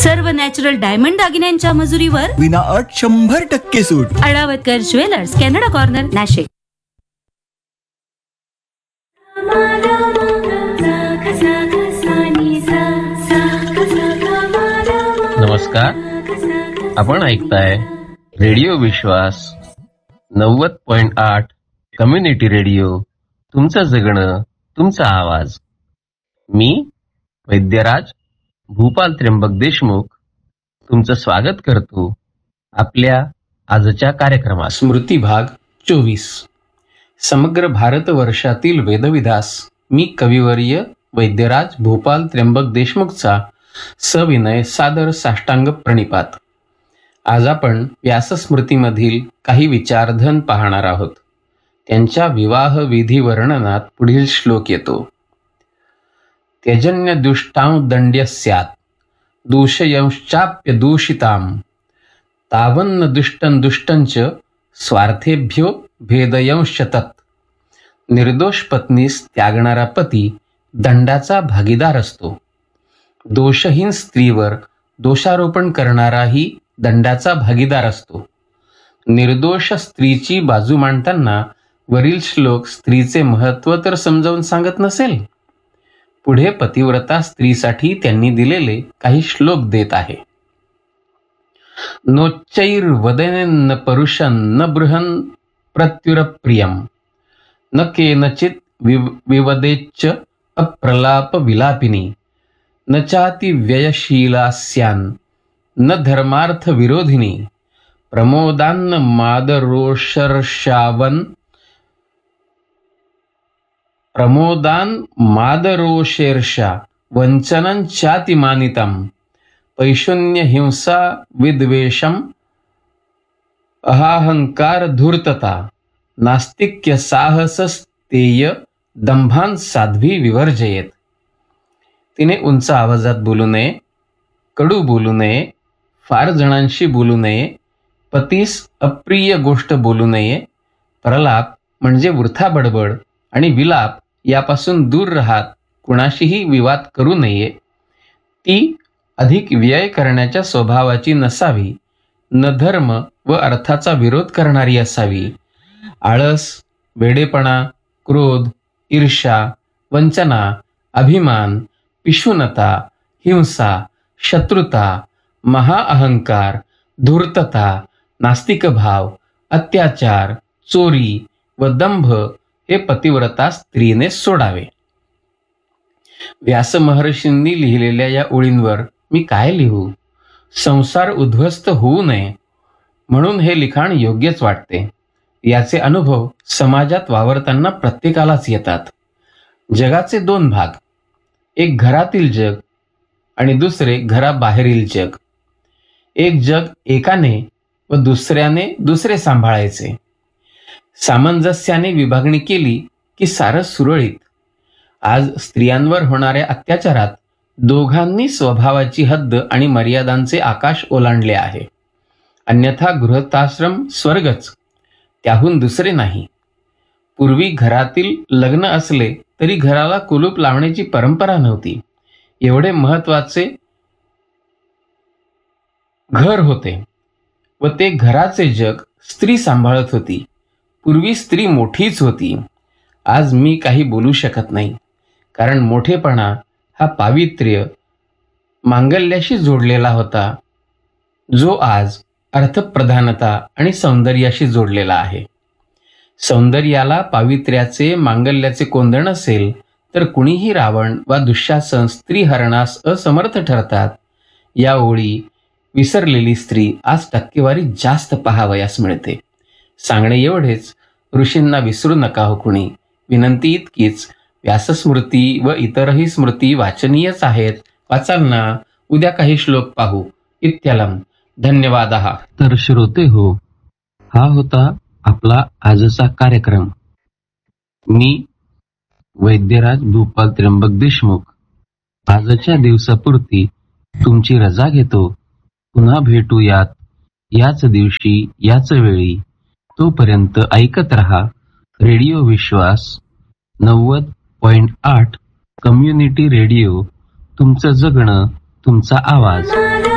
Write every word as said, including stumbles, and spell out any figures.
सर्व natural diamond दागिन्यांच्या मजुरीवर विना अट शंभर टक्के सूट. अडावतकर ज्वेलर्स, कॅनडा कॉर्नर, नाशिक. नमस्कार, आपण ऐकताय रेडिओ विश्वास नव्वद पॉइंट आठ कम्युनिटी रेडिओ. तुमचं जगणं, तुमचा आवाज. मी वैद्यराज भूपाल त्र्यंबक देशमुख तुमचं स्वागत करतो आपल्या आजच्या कार्यक्रमात. स्मृती भाग चोवीस. समग्र भारतवर्षातील वेदविधास मी कविवर्य वैद्यराज भूपाल त्र्यंबक देशमुखचा सविनय सादर साष्टांग प्रणिपात. आज आपण व्यासस्मृतीमधील काही विचारधन पाहणार आहोत. त्यांच्या विवाह विधी वर्णनात पुढील श्लोक येतो. त्यजन्य दुष्टां दंड्य स्यात् दूषयंश्चाप्य दूषिताम तावन्न दुष्टं दुष्टंच स्वार्थेभ्यो भेदयंश्च तत्. निर्दोष पत्नीस त्यागणारा पती दंडाचा भागीदार असतो. दोषहीन स्त्रीवर दोषारोपण करणाराही दंडाचा भागीदार असतो. निर्दोष स्त्रीची बाजू मांडताना वरील श्लोक स्त्रीचे महत्त्व तर समजावून सांगत नसेल. पुढे पतिव्रता स्त्रीसाठी त्यांनी दिलेले काही श्लोक देत आहे. नोच्चैर्वदनेन परुषं न बृहन् प्रत्युरप्रियं न केनचित् विवदेच्च अप्रलाप विलापिनी न चाति व्ययशीलास्यान् न धर्मार्थ विरोधिनी प्रमोदान्न मादरोषर्षावन प्रमोदान मादरोषेर्षा वंचनं चातिमानितं पैशून्य हिंसा विद्वेषम अहाहंकार धूर्तता नास्तिक्य साहसस्तेय दंभान साध्वी विवर्जयेत. तिने उंच आवाजात बोलू नये, कडू बोलू नये, फार जणांशी बोलू नये, पतीस अप्रिय गोष्ट बोलू नये, प्रलाप म्हणजे वृथा बडबड आणि विलाप यापासून दूर राहत कुणाशीही विवाद करू नये. ती अधिक व्यय करण्याच्या स्वभावाची नसावी, न धर्म व अर्थाचा विरोध करणारी असावी. आळस, वेडेपणा, क्रोध, ईर्ष्या, वंचना, अभिमान, पिशुनता, हिंसा, शत्रुता, महाअहंकार, धूर्तता, नास्तिक भाव, अत्याचार, चोरी व दंभ हे पतिव्रता स्त्रीने सोडावे. व्यास महर्षींनी लिहिलेल्या या ओळींवर मी काय लिहू? संसार उद्ध्वस्त होऊ नये म्हणून हे लिखाण योग्यच वाटते. याचे अनुभव समाजात वावरताना प्रत्येकालाच येतात. जगाचे दोन भाग, एक घरातील जग आणि दुसरे घराबाहेरील जग. एक जग एकाने व दुसऱ्याने दुसरे सांभाळायचे. सामंजस्याने विभागणी केली की सारं सुरळीत. आज स्त्रियांवर होणाऱ्या अत्याचारात दोघांनी स्वभावाची हद्द आणि मर्यादांचे आकाश ओलांडले आहे. अन्यथा गृहस्थाश्रम स्वर्गच, त्याहून दुसरे नाही. पूर्वी घरातील लग्न असले तरी घराला कुलूप लावण्याची परंपरा नव्हती. एवढे महत्वाचे घर होते व ते घराचे जग स्त्री सांभाळत होती. पूर्वी स्त्री मोठीच होती. आज मी काही बोलू शकत नाही, कारण मोठेपणा हा पावित्र्य मांगल्याशी जोडलेला होता, जो आज अर्थप्रधानता आणि सौंदर्याशी जोडलेला आहे. सौंदर्याला पावित्र्याचे मांगल्याचे कोंदण असेल तर कुणीही रावण वा दुःशासन स्त्री हरणास असमर्थ ठरतात. या ओळी विसरलेली स्त्री आज टक्केवारी जास्त पाहावयास मिळते. सांगणे एवढेच. ऋषींना विसरू नका हो कुणी. विनंती इतकीच. व्यासस्मृती व इतरही स्मृती वाचनीयच आहेत. वाचाल ना. उद्या काही श्लोक पाहू. इत्यलम. धन्यवाद. तर श्रोते हो, हा होता आपला आजचा कार्यक्रम. मी वैद्यराज भूपाल त्र्यंबक देशमुख आजच्या दिवसापुरती तुमची रजा घेतो. पुन्हा भेटूयात याच दिवशी याच वेळी. तोपर्यंत ऐकत रहा रेडिओ विश्वास नव्वद पॉइंट आठ कम्युनिटी रेडिओ. तुमचं जगणं, तुमचा आवाज.